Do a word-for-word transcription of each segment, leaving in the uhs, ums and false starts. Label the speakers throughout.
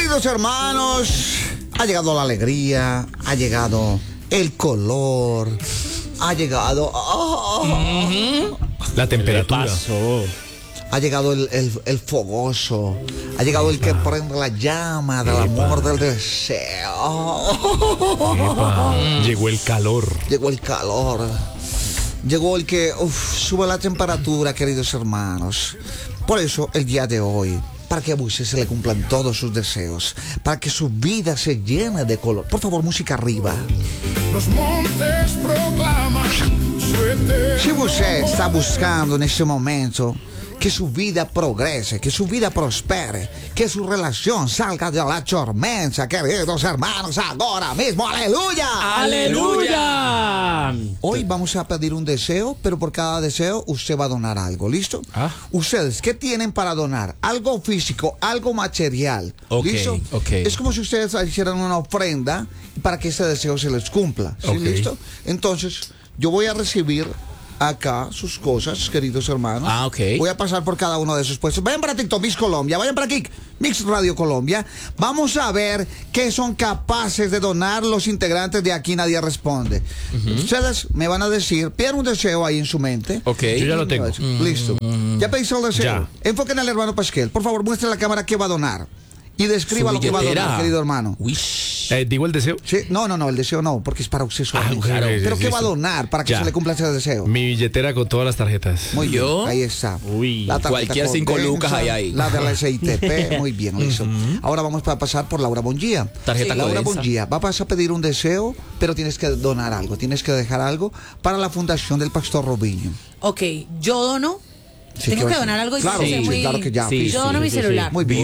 Speaker 1: Queridos hermanos, ha llegado la alegría, ha llegado el color, ha llegado oh,
Speaker 2: uh-huh. la temperatura.
Speaker 1: Ha llegado el, el, el fogoso, ha llegado el que prende la llama del amor, del deseo.
Speaker 2: Epa. Llegó el calor.
Speaker 1: Llegó el calor. Llegó el que uf, sube la temperatura, queridos hermanos. Por eso, el día de hoy, para que a usted se le cumplan todos sus deseos, para que su vida se llene de color. Por favor, música arriba.
Speaker 3: Los montes proclaman su eterno.
Speaker 1: Si usted está buscando en este momento que su vida progrese, que su vida prospere, que su relación salga de la tormenta, queridos hermanos, ahora mismo, aleluya.
Speaker 2: ¡Aleluya!
Speaker 1: Hoy vamos a pedir un deseo, pero por cada deseo usted va a donar algo, ¿listo?
Speaker 2: Ah.
Speaker 1: Ustedes, ¿qué tienen para donar? Algo físico, algo material,
Speaker 2: okay,
Speaker 1: ¿listo?
Speaker 2: Okay.
Speaker 1: Es como si ustedes hicieran una ofrenda para que ese deseo se les cumpla, ¿sí?
Speaker 2: Okay.
Speaker 1: ¿Listo? Entonces, yo voy a recibir acá sus cosas, queridos hermanos.
Speaker 2: Ah, ok.
Speaker 1: Voy a pasar por cada uno de esos puestos. Vayan para TikTok Mix Colombia, vayan para aquí, Mix Radio Colombia. Vamos a ver qué son capaces de donar los integrantes de Aquí Nadie Responde. Uh-huh. Ustedes me van a decir, pidan un deseo ahí en su mente.
Speaker 2: Ok. Yo ya lo tengo.
Speaker 1: Uh-huh. Listo. ¿Ya pediste el deseo?
Speaker 2: Ya.
Speaker 1: Enfoquen al hermano Pasquel. Por favor, muestre a la cámara qué va a donar. Y describa lo que va a donar, querido hermano.
Speaker 2: Eh, ¿Digo el deseo?
Speaker 1: Sí, no, no, no, el deseo no, porque es para usted solo.
Speaker 2: Ah, claro.
Speaker 1: Pero
Speaker 2: Sí,
Speaker 1: ¿qué
Speaker 2: sí,
Speaker 1: va a donar para que
Speaker 2: ya.
Speaker 1: se le cumpla ese deseo?
Speaker 2: Mi billetera con todas las tarjetas.
Speaker 1: Muy bien,
Speaker 4: ¿Yo?
Speaker 1: ahí está.
Speaker 4: Uy,
Speaker 1: la
Speaker 4: cualquier cinco lucas hay ahí.
Speaker 1: La de la S I T P, muy bien, listo. Uh-huh. Ahora vamos a pasar por Laura Bongia.
Speaker 4: Tarjeta
Speaker 1: sí. Laura
Speaker 4: Codensa.
Speaker 1: Bongia, vas a pedir un deseo, pero tienes que donar algo, tienes que dejar algo para la fundación del Pastor Robinho.
Speaker 5: Ok, yo dono.
Speaker 1: Sí,
Speaker 5: Tengo
Speaker 1: que
Speaker 5: que donar algo y
Speaker 1: claro,
Speaker 5: sí,
Speaker 1: sí,
Speaker 5: muy...
Speaker 1: claro que ya.
Speaker 4: Sí,
Speaker 5: Yo dono
Speaker 4: sí,
Speaker 5: mi
Speaker 4: sí,
Speaker 5: celular.
Speaker 4: sí.
Speaker 1: Muy bien.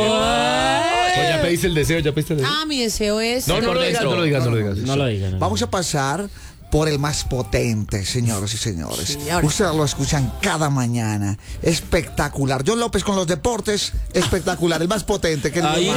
Speaker 2: Pues ya pediste el deseo, ya pediste el deseo.
Speaker 5: Ah, mi deseo es...
Speaker 2: No, no lo digas, no lo digas, no lo digas.
Speaker 4: No lo digan. No.
Speaker 1: Vamos a pasar por el más potente, señoras y señores.
Speaker 5: Sí, ahora.
Speaker 1: Ustedes lo escuchan cada mañana. Espectacular. John López con los deportes, espectacular. El más potente. Que
Speaker 4: Ahí.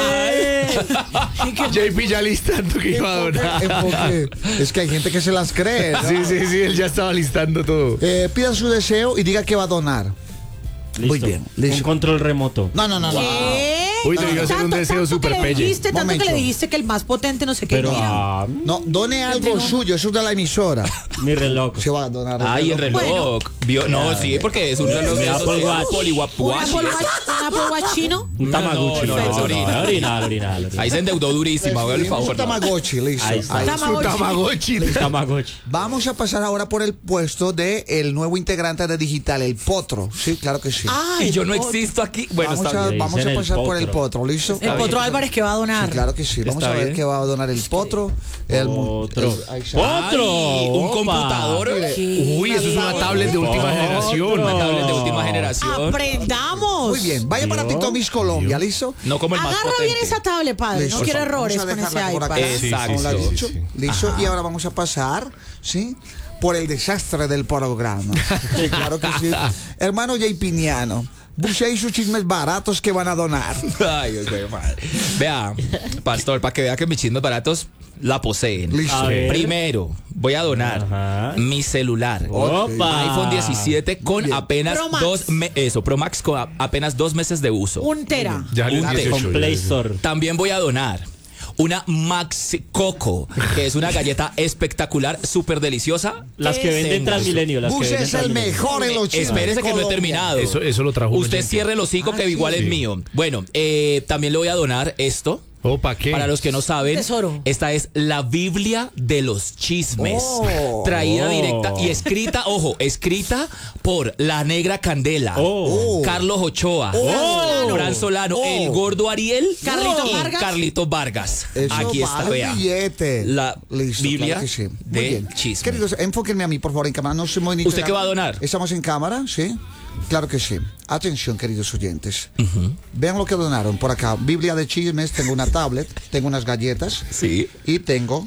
Speaker 2: J P ya listando que iba a donar.
Speaker 1: Enfoque. Es que hay gente que se las cree, ¿no?
Speaker 2: Sí, sí, sí, él ya estaba listando todo.
Speaker 1: Eh, pida su deseo y diga que va a donar.
Speaker 4: Listo.
Speaker 1: Muy bien, listo.
Speaker 4: Un control remoto.
Speaker 1: No, no, no, no.
Speaker 5: ¿Qué?
Speaker 2: Uy, te iba a hacer un
Speaker 5: Tanto-
Speaker 2: deseo
Speaker 5: tanto
Speaker 2: súper
Speaker 5: que le
Speaker 2: pelle.
Speaker 5: dijiste, Tanto
Speaker 1: Momento.
Speaker 5: que le dijiste que el más potente no sé qué.
Speaker 4: Pero
Speaker 5: Mira.
Speaker 4: ah,
Speaker 1: No, done algo
Speaker 5: tengo-
Speaker 1: suyo, eso es de la emisora.
Speaker 4: mi reloj.
Speaker 1: Se va a donar.
Speaker 4: Ay, el reloj.
Speaker 5: Bueno.
Speaker 4: Vio- No, sí, porque es un reloj
Speaker 5: Mi
Speaker 4: de esos
Speaker 5: Apple
Speaker 4: de
Speaker 5: Watch.
Speaker 4: Apple y Watch.
Speaker 5: ¿Un Apple Watch, un Apple Watch chino?
Speaker 4: Un Tamagotchi.
Speaker 5: No, no,
Speaker 4: No,
Speaker 5: no,
Speaker 4: no,
Speaker 5: original.
Speaker 4: original, original, original.
Speaker 6: Ahí se endeudó durísimo, haga el
Speaker 1: Un
Speaker 6: favor. ¿no?
Speaker 1: Tamagotchi, listo.
Speaker 4: Ahí está.
Speaker 1: Ahí.
Speaker 5: Tamagotchi.
Speaker 2: Tamagotchi.
Speaker 4: Tamagotchi.
Speaker 1: Vamos a pasar ahora por el puesto de el nuevo integrante de Digital, el Potro. Sí, claro que sí.
Speaker 5: Ay,
Speaker 6: Y yo no
Speaker 5: el potro.
Speaker 6: existo aquí. Bueno,
Speaker 1: vamos
Speaker 6: está
Speaker 1: a,
Speaker 6: bien.
Speaker 1: vamos a
Speaker 4: Dicen el
Speaker 1: pasar por el
Speaker 4: Potro.
Speaker 1: Potro, ¿listo?
Speaker 5: El Potro Álvarez que va a donar.
Speaker 1: Sí, claro que sí. Vamos
Speaker 6: Está
Speaker 1: a ver
Speaker 6: bien.
Speaker 1: qué va a donar el Potro. El,
Speaker 4: Potro.
Speaker 1: el- ahí está.
Speaker 4: Potro.
Speaker 6: Ay, un
Speaker 4: Opa.
Speaker 6: computador.
Speaker 5: ¿Qué?
Speaker 2: Uy, eso es una tablet de última
Speaker 4: Otro.
Speaker 2: generación.
Speaker 6: Una tablet de última generación.
Speaker 5: ¡Aprendamos!
Speaker 1: Muy bien, vaya para
Speaker 4: Dios.
Speaker 1: TikTok Miss Colombia, ¿listo?
Speaker 6: No como el más
Speaker 5: Agarra
Speaker 6: potente.
Speaker 5: bien esa tablet, padre.
Speaker 1: Listo.
Speaker 5: No quiero
Speaker 1: Vamos
Speaker 5: errores
Speaker 1: a
Speaker 5: con ese
Speaker 1: dejarla por
Speaker 5: iPad.
Speaker 1: acá.
Speaker 6: Exacto.
Speaker 1: Como la he dicho.
Speaker 2: Sí, sí.
Speaker 1: Listo. Y ahora vamos a pasar, ¿sí? Por el desastre del programa. Sí, claro que sí. Hermano Jay Piniano, busque ahí sus chismes baratos que van a donar.
Speaker 6: Ay, Dios mío, madre. Vea, pastor, para que vea que mis chismes baratos la poseen.
Speaker 1: Listo.
Speaker 4: A ver.
Speaker 6: Primero, voy a donar
Speaker 4: Ajá.
Speaker 6: mi celular.
Speaker 4: Opa.
Speaker 6: iPhone diecisiete con
Speaker 1: bien.
Speaker 6: apenas
Speaker 5: Pro Max.
Speaker 6: dos me- eso, Pro Max con a- apenas dos meses de uso.
Speaker 5: Un tera.
Speaker 2: Ya
Speaker 6: Un
Speaker 2: el
Speaker 6: té.
Speaker 4: Con
Speaker 2: dieciocho.
Speaker 4: Play Store.
Speaker 6: También voy a donar una Maxi Coco, que es una galleta espectacular, súper deliciosa.
Speaker 4: Las que venden
Speaker 6: Tengo.
Speaker 4: Transmilenio. Las que
Speaker 1: Bus
Speaker 4: venden
Speaker 1: es el
Speaker 4: Transmilenio.
Speaker 1: mejor en los chismes.
Speaker 6: Espérese
Speaker 1: de
Speaker 6: que no he
Speaker 1: Colombia.
Speaker 6: terminado.
Speaker 2: Eso, eso lo trajo.
Speaker 6: Usted
Speaker 2: Mayimpe.
Speaker 6: cierre el hocico que
Speaker 1: Ah,
Speaker 6: igual
Speaker 1: sí.
Speaker 6: es mío. Bueno, eh, también le voy a donar esto.
Speaker 2: Opa, ¿qué?
Speaker 6: Para los que no saben,
Speaker 5: Tesoro.
Speaker 6: esta es la Biblia de los chismes.
Speaker 1: Oh.
Speaker 6: Traída
Speaker 4: Oh.
Speaker 6: directa y escrita, ojo, escrita por La Negra Candela,
Speaker 4: Oh.
Speaker 6: Carlos Ochoa,
Speaker 5: Oh.
Speaker 6: Fran Solano,
Speaker 1: Oh.
Speaker 6: el Gordo Ariel
Speaker 5: Carlitos
Speaker 6: y
Speaker 5: Vargas.
Speaker 6: Carlitos Vargas.
Speaker 1: Eso
Speaker 6: Aquí está,
Speaker 1: vale
Speaker 6: vea.
Speaker 1: billete.
Speaker 6: La
Speaker 1: Listo,
Speaker 6: Biblia
Speaker 1: claro que sí. Muy
Speaker 6: de
Speaker 1: bien.
Speaker 6: chismes.
Speaker 1: Queridos, enfóquenme a mí, por favor, en cámara. No se muy
Speaker 6: ¿Usted qué va a donar?
Speaker 1: Estamos en cámara, ¿sí? Claro que sí. Atención, queridos oyentes. Vean lo que donaron por acá. Biblia de chismes, tengo una tablet, tengo unas galletas
Speaker 6: Sí.
Speaker 1: y tengo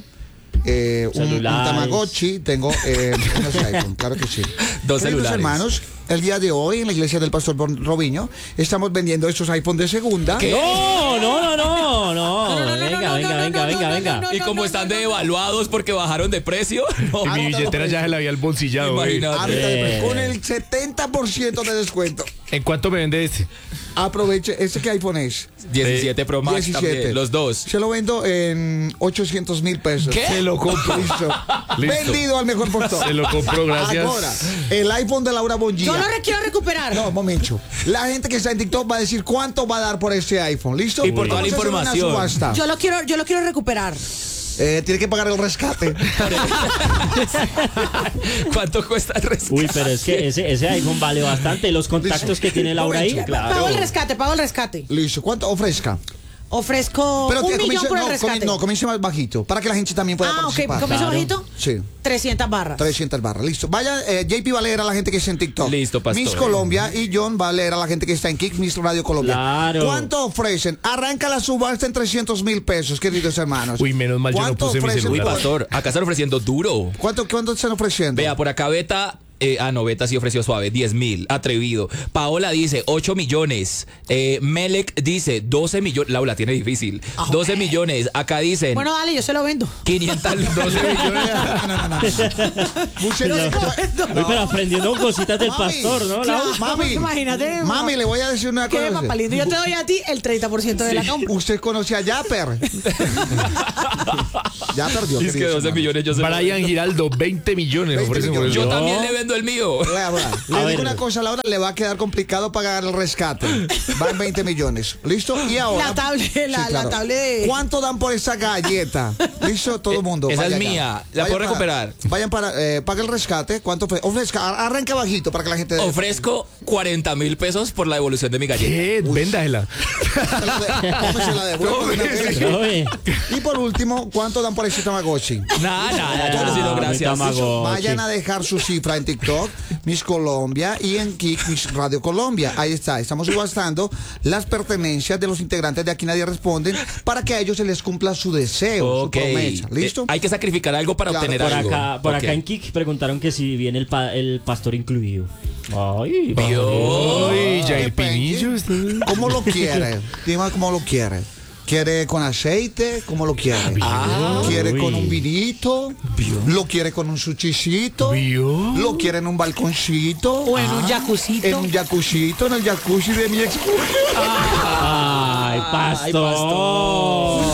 Speaker 1: eh, un, un
Speaker 4: Celulares.
Speaker 1: Tamagotchi, tengo eh, unos iPhone, claro que sí.
Speaker 6: Dos
Speaker 1: Queridos
Speaker 6: celulares.
Speaker 1: hermanos, el día de hoy en la iglesia del Pastor Robinho estamos vendiendo estos iPhone de segunda.
Speaker 6: ¿Qué?
Speaker 4: No, no, no, no, no.
Speaker 5: no, no,
Speaker 4: Venga,
Speaker 5: no,
Speaker 4: venga,
Speaker 5: no,
Speaker 4: venga,
Speaker 5: no,
Speaker 4: venga,
Speaker 5: no,
Speaker 4: venga.
Speaker 5: no,
Speaker 6: Y como
Speaker 5: no,
Speaker 6: están
Speaker 5: no, no.
Speaker 6: devaluados porque bajaron de precio, no.
Speaker 2: Y mi billetera ya se la había embolsillado. güey.
Speaker 6: Imagínate.
Speaker 1: Ahorita,
Speaker 4: Eh.
Speaker 1: con el setenta por ciento de descuento.
Speaker 2: ¿En cuánto me vende este?
Speaker 1: Aproveche, ¿ese qué iPhone es?
Speaker 6: diecisiete Pro Max también, los dos.
Speaker 1: Se lo vendo en ochocientos mil pesos.
Speaker 6: ¿Qué?
Speaker 2: Se lo compro.
Speaker 1: Listo.
Speaker 2: Listo.
Speaker 1: Vendido al mejor postor.
Speaker 2: Se lo compro, gracias.
Speaker 1: Ahora, el iPhone de Laura Bongia.
Speaker 5: Yo lo re- quiero recuperar.
Speaker 1: No, un momento. La gente que está en TikTok va a decir cuánto va a dar por este iPhone. ¿Listo?
Speaker 6: Y por toda la
Speaker 1: Vamos a hacer una
Speaker 6: información.
Speaker 1: subasta.
Speaker 5: Yo lo quiero, yo lo quiero recuperar.
Speaker 1: Eh, tiene que pagar el rescate.
Speaker 6: ¿Cuánto cuesta el rescate?
Speaker 4: Uy, pero es que ese, ese iPhone vale bastante. Los contactos que tiene Laura ahí,
Speaker 1: Momento.
Speaker 4: claro.
Speaker 5: Pago el rescate, pago el rescate.
Speaker 1: Listo. ¿Cuánto ofrezca?
Speaker 5: Ofrezco un
Speaker 1: que
Speaker 5: millón
Speaker 1: comience-
Speaker 5: por el
Speaker 1: no,
Speaker 5: rescate.
Speaker 1: comi- no, comience más bajito. Para que la gente también pueda
Speaker 5: Ah, ok,
Speaker 1: participar.
Speaker 5: ¿comienzo
Speaker 4: Claro.
Speaker 5: bajito?
Speaker 1: Sí.
Speaker 5: trescientas barras.
Speaker 1: trescientas barras, listo. Vaya, eh, J P va a leer a la gente que está en TikTok.
Speaker 6: Listo, pastor.
Speaker 1: Miss Colombia y John va a leer a la gente que está en Kick, Miss Radio Colombia.
Speaker 4: Claro.
Speaker 1: ¿Cuánto ofrecen? Arranca la subasta en trescientos mil pesos, queridos hermanos.
Speaker 2: Uy, menos mal yo no
Speaker 1: ¿Cuánto
Speaker 2: puse mi
Speaker 1: ofrecen
Speaker 6: Uy,
Speaker 2: celular.
Speaker 1: por-
Speaker 6: pastor, acá están ofreciendo duro.
Speaker 1: ¿Cuánto, ¿Cuánto están ofreciendo?
Speaker 6: Vea, por acá Beta. Eh, ah, no, Beta sí ofreció suave, diez mil, atrevido. Paola dice ocho millones. Eh, Melec dice doce millones. Laura tiene difícil. doce millones. Acá dicen
Speaker 5: Bueno, dale, yo se lo vendo.
Speaker 6: quinientos doce millones.
Speaker 1: No, no, no, no. Mucho-
Speaker 4: Uy, pero aprendiendo cositas del
Speaker 1: Mami,
Speaker 4: pastor, ¿no?
Speaker 5: claro.
Speaker 4: Laura?
Speaker 1: Mami,
Speaker 5: Imagínate,
Speaker 1: mami, le voy a decir una
Speaker 5: ¿Qué,
Speaker 1: cosa.
Speaker 5: papá lindo? Yo te doy a ti el treinta por ciento de la compra.
Speaker 1: ¿Usted conoce a Yapper? Ya perdió.
Speaker 6: Es que
Speaker 1: queridos
Speaker 6: doce
Speaker 1: hermanos.
Speaker 6: millones yo se lo
Speaker 2: Brian
Speaker 6: vendo.
Speaker 2: Giraldo, veinte millones.
Speaker 1: veinte
Speaker 2: ofrece por el-
Speaker 1: millones.
Speaker 6: Yo
Speaker 4: No.
Speaker 6: también le vendo el mío.
Speaker 1: Vea, vea, Le
Speaker 4: A
Speaker 1: digo
Speaker 4: ver.
Speaker 1: una cosa, Laura, le va a quedar complicado pagar el rescate. Van veinte millones. ¿Listo? Y ahora.
Speaker 5: La tablet, la- la tablet de-
Speaker 1: ¿Cuánto dan por esa galleta? ¿Listo? Todo el mundo.
Speaker 6: Esa
Speaker 1: vaya
Speaker 6: es
Speaker 1: allá.
Speaker 6: mía. ¿La
Speaker 1: Vayan
Speaker 6: puedo
Speaker 1: para-
Speaker 6: recuperar?
Speaker 1: Vayan para. Eh, paga el rescate. ¿Cuánto ofre- ofrezca? ar- Arranca bajito para que la gente.
Speaker 6: Ofrezco cuarenta mil pesos por la devolución de mi galleta.
Speaker 2: ¿Qué? Véndasela.
Speaker 1: Se la de- ¿Cómo se la devuelve?
Speaker 4: No, ve.
Speaker 1: Y por último, ¿cuánto dan por ese Tamagotchi?
Speaker 6: Nada, nada,
Speaker 1: Todo.
Speaker 6: no, sino
Speaker 4: Ah, mi
Speaker 6: gracias.
Speaker 4: Tamagotchi.
Speaker 1: Vayan a dejar su cifra en TikTok, Miss Colombia, y en Kick, Miss Radio Colombia. Ahí está. Estamos subastando las pertenencias de los integrantes de Aquí Nadie Responden para que a ellos se les cumpla su deseo,
Speaker 6: Ok.
Speaker 1: su promesa. ¿Listo?
Speaker 6: Eh, hay que sacrificar algo para
Speaker 1: Claro,
Speaker 6: obtener
Speaker 4: Por
Speaker 6: algo.
Speaker 4: acá, por
Speaker 6: Ok.
Speaker 4: acá en Kik preguntaron que si viene el, pa- el pastor incluido. Ay,
Speaker 6: Vio.
Speaker 2: Uy, Jair
Speaker 1: Depende.
Speaker 2: Pinillo. está-
Speaker 1: ¿Cómo lo quiere? Dime cómo lo quiere. ¿Quiere con aceite? ¿Cómo lo quiere?
Speaker 6: Ah,
Speaker 1: ¿Quiere
Speaker 4: uy.
Speaker 1: con un vinito? ¿Lo quiere con un suchicito?
Speaker 2: ¿Vio?
Speaker 1: ¿Lo quiere en un balconcito?
Speaker 5: O en un jacuzzito.
Speaker 1: En un jacuzzito, en el jacuzzi de mi ex.
Speaker 4: Ay, pastor.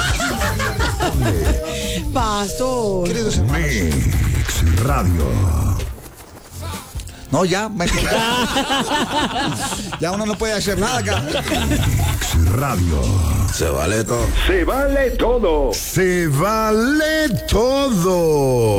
Speaker 5: Pastor.
Speaker 1: Queridos hermanos.
Speaker 3: Mix Radio.
Speaker 1: No, ya. me- ya uno no puede hacer nada acá.
Speaker 3: Mix Radio.
Speaker 7: Se vale todo.
Speaker 3: Se vale todo. Se vale todo.